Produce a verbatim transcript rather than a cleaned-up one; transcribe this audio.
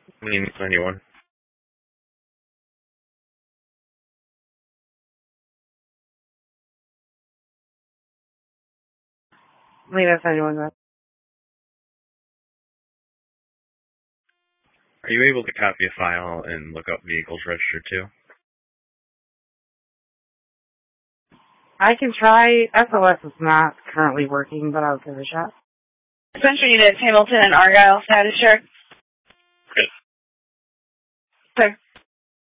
Means anyone. Leave us anyone with. Are you able to copy a file and look up vehicles registered too? I can try. S O S is not currently working, but I'll give it a shot. Central units, Hamilton and Argyle, status check. Good. Sir.